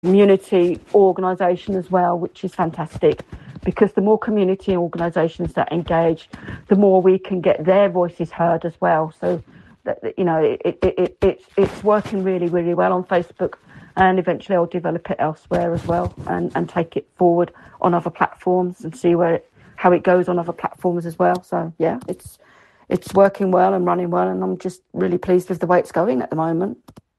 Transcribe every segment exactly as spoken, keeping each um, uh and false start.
community organisation as well, which is fantastic, because the more community organisations that engage, the more we can get their voices heard as well. So, that, you know, it, it, it, it's it's working really, really well on Facebook, and eventually I'll develop it elsewhere as well, and, and take it forward on other platforms and see where it, how it goes on other platforms as well. So, yeah, it's it's working well and running well, and I'm just really pleased with the way it's going at the moment.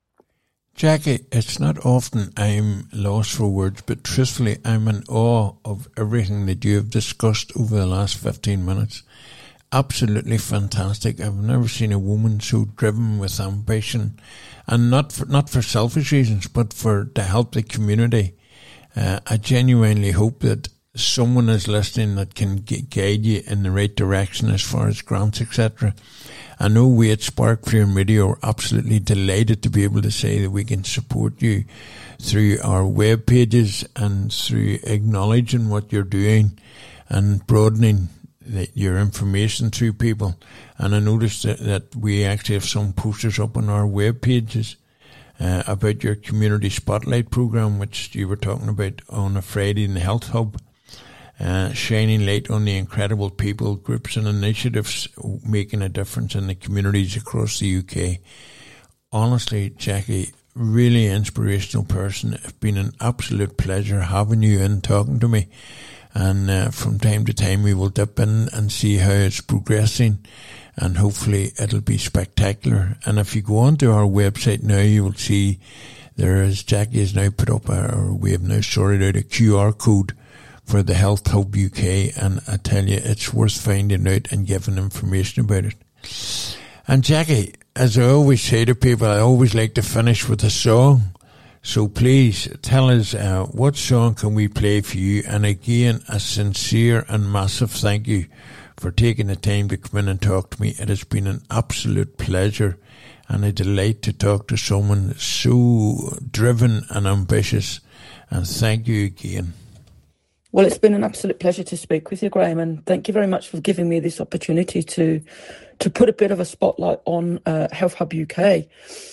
Jackie, it's not often I'm lost for words, but truthfully, I'm in awe of everything that you have discussed over the last fifteen minutes. Absolutely fantastic. I've never seen a woman so driven with ambition, and not for, not for selfish reasons, but for to help the community. Uh, I genuinely hope that someone is listening that can g- guide you in the right direction as far as grants, et cetera. I know we at Spark Freedom Radio are absolutely delighted to be able to say that we can support you through our web pages and through acknowledging what you're doing and broadening the, your information through people. And I noticed that, that we actually have some posters up on our web pages uh, about your Community Spotlight program, which you were talking about on a Friday in the Health Hub. Uh, shining light on the incredible people, groups and initiatives making a difference in the communities across the U K. Honestly, Jackie, really inspirational person. It's been an absolute pleasure having you in, talking to me. And uh, from time to time we will dip in and see how it's progressing, and hopefully it'll be spectacular. And if you go onto our website now, you will see there is, Jackie has now put up, a, or we have now sorted out a Q R code for the Health Hub U K, and I tell you, it's worth finding out and giving information about it. And Jackie, as I always say to people, I always like to finish with a song. So please tell us uh, what song can we play for you? And again, a sincere and massive thank you for taking the time to come in and talk to me. It has been an absolute pleasure and a delight to talk to someone so driven and ambitious. And thank you again. Well, it's been an absolute pleasure to speak with you, Graham, and thank you very much for giving me this opportunity to to put a bit of a spotlight on uh, Health Hub U K.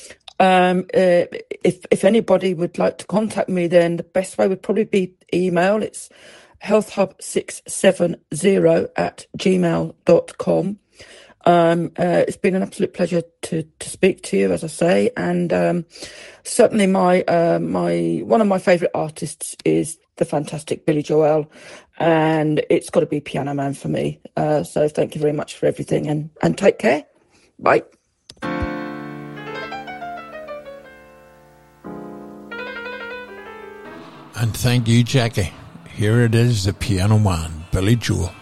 Um, uh, if if anybody would like to contact me, then the best way would probably be email. It's healthhub six seven zero at gmail dot com. Um, uh, it's been an absolute pleasure to, to speak to you, as I say, and um, certainly my uh, my one of my favourite artists is the fantastic Billy Joel, and it's got to be Piano Man for me. Uh, so thank you very much for everything, and, and take care. Bye. And thank you, Jackie. Here it is, the Piano Man, Billy Joel.